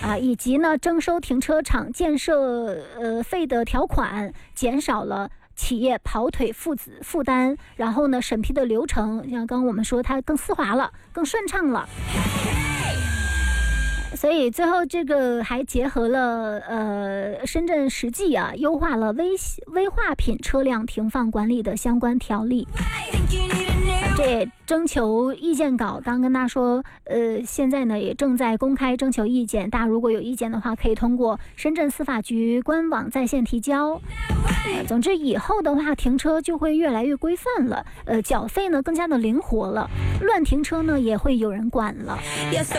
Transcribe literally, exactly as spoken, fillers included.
啊，以及呢征收停车场建设呃费的条款，减少了企业跑腿负子负担，然后呢审批的流程，像刚刚我们说它更丝滑了，更顺畅了。所以最后这个还结合了呃深圳实际啊，优化了危危化品车辆停放管理的相关条例。这也征求意见稿，刚跟大家说，呃，现在呢也正在公开征求意见，大家如果有意见的话，可以通过深圳司法局官网在线提交。呃、总之以后的话，停车就会越来越规范了，呃，缴费呢更加的灵活了，乱停车呢也会有人管了。